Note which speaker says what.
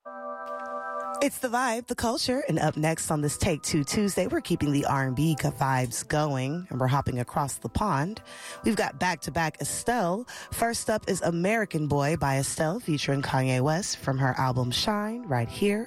Speaker 1: It's the vibe, the culture, and up next on this Take Two Tuesday, we're keeping the R&B vibes going, and we're hopping across the pond. We've got back-to-back Estelle. First up is American Boy by Estelle, featuring Kanye West from her album Shine, right here